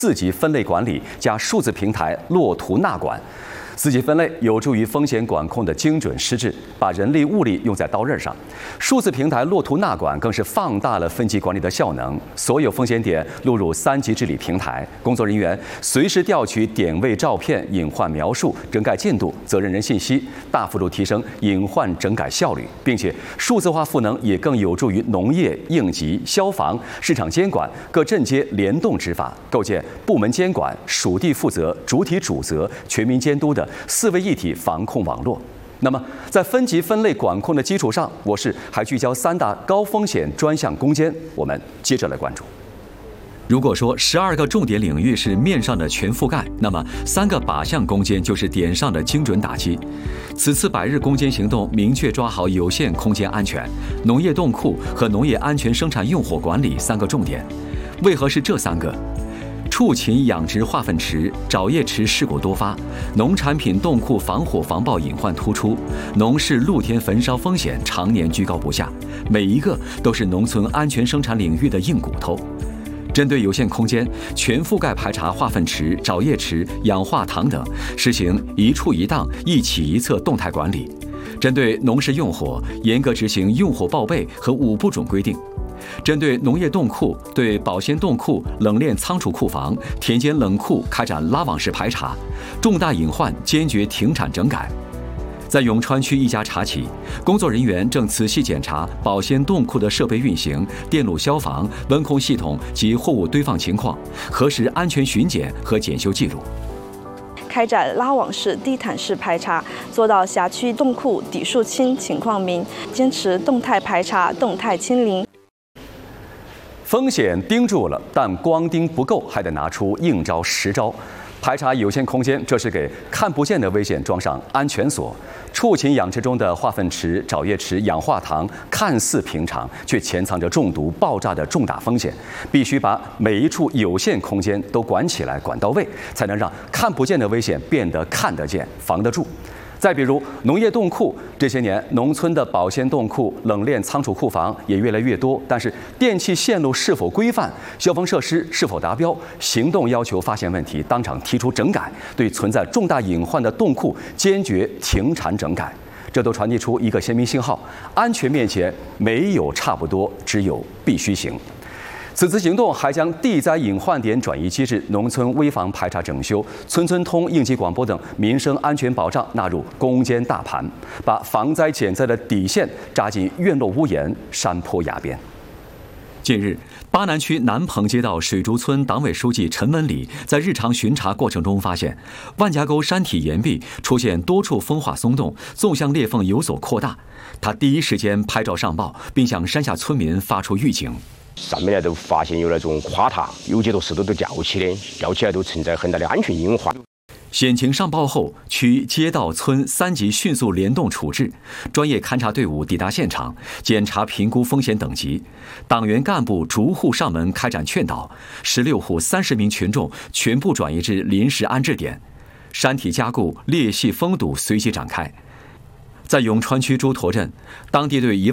4级分类管理加数字平台落图纳管。4级分类有助于风险管控的精准施治，把人力物力用在刀刃上。数字平台落图纳管更是放大了分级管理的效能，所有风险点录入3级治理平台，工作人员随时调取点位照片、隐患描述、整改进度、责任人信息，大幅度提升隐患整改效率，并且数字化赋能也更有助于农业、应急、消防、市场监管各镇阶联动执法，构建部门监管、属地负责、主体主责、全民监督的4位一体防控网络。那么，在分级分类管控的基础上，我市还聚焦3大高风险专项攻坚，我们接着来关注。如果说12个重点领域是面上的全覆盖，那么3个靶向攻坚就是点上的精准打击。此次100日攻坚行动明确抓好有限空间安全、农业冻库和农业安全生产用火管理3个重点。为何是这3个？畜禽养殖化粪池、沼液池事故多发，农产品冻库防火防爆隐患突出，农事露天焚烧风险常年居高不下，每一个都是农村安全生产领域的硬骨头。针对有限空间，全覆盖排查化粪池、沼液池、氧化塘等，实行一处一档、一起一策动态管理。针对农事用火，严格执行用火报备和5不准规定。针对农业冻库，对保鲜冻库、冷链仓储库房、田间冷库开展拉网式排查，重大隐患坚决停产整改。在永川区一家茶企，工作人员正仔细检查保鲜冻库的设备运行、电路消防、温控系统及货物堆放情况，核实安全巡检和检修记录。 开展拉网式、地毯式排查，做到辖区冻库底数清、情况明，坚持动态排查、动态清零。 风险盯住了，但光盯不够，还得拿出硬招实招。排查有限空间，这是给看不见的危险装上安全锁。畜禽养殖中的化粪池、沼液池、氧化塘看似平常，却潜藏着中毒、爆炸的重大风险。必须把每一处有限空间都管起来、管到位，才能让看不见的危险变得看得见、防得住。再比如农业冻库，这些年农村的保鲜冻库、冷链仓储库房也越来越多，但是电气线路是否规范、消防设施是否达标、行动要求发现问题，当场提出整改，对存在重大隐患的冻库坚决停产整改。这都传递出一个鲜明信号：安全面前没有差不多，只有必须行。此次行动还将地灾隐患点转移机制、农村危防排查整修、村村通应急广播等民生安全保障纳入攻坚大盘，把防灾减灾的底线扎进院落屋檐、山坡崖边。近日，巴南区南棚街道水竹村党委书记陈文礼在日常巡查过程中发现，万家沟山体岩壁出现多处风化松动，纵向裂缝有所扩大。他第一时间拍照上报，并向山下村民发出预警。 上面呢都发现有那种垮塌，有几坨石头都吊起的，吊起来都存在很大的安全隐患。 险情上报后，区、街道、村3级迅速联动处置，专业勘查队伍抵达现场，检查评估风险等级，党员干部逐户上门开展劝导，16户30名群众全部转移至临时安置点，山体加固、裂隙封堵随即展开。在永川区猪驼镇，当地对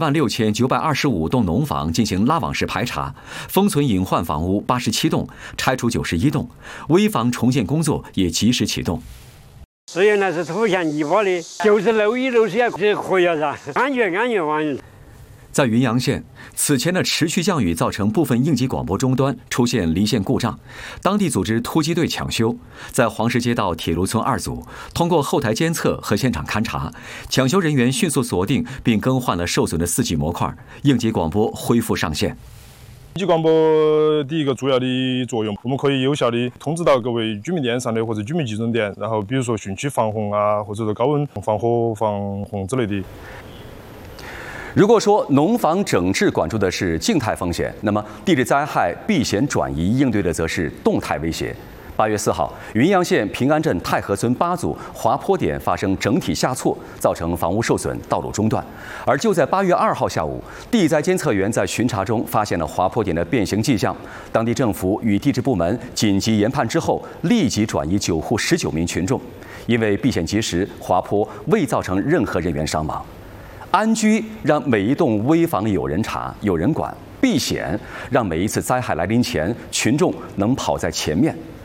16925栋农房进行拉网式排查，封存隐患房屋87栋，拆除91栋，危房重建工作也及时启动。 虽然那是土墙泥瓦的，就是漏雨漏水这可以噻，安全完。 在云阳县，此前的持续降雨造成部分应急广播终端出现离线故障，当地组织突击队抢修，在黄石街道铁路村2组，通过后台监测和现场勘查，抢修人员迅速锁定并更换了受损的4G 模块，应急广播恢复上线。 应急广播第一个主要的作用，我们可以有效的通知到各位居民点上的或者居民集中点，然后比如说汛期防洪啊，或者说高温防火防洪之类的。 如果说农房整治管住的是静态风险，那么地质灾害避险转移应对的则是动态威胁。8月4号，云阳县平安镇太和村8组滑坡点发生整体下挫，造成房屋受损、道路中断。而就在8月2号下午，地灾监测员在巡查中发现了滑坡点的变形迹象，当地政府与地质部门紧急研判之后，立即转移9户19名群众。因为避险及时，滑坡未造成任何人员伤亡。安居让每一栋危房有人查、有人管；避险让每一次灾害来临前，群众能跑在前面。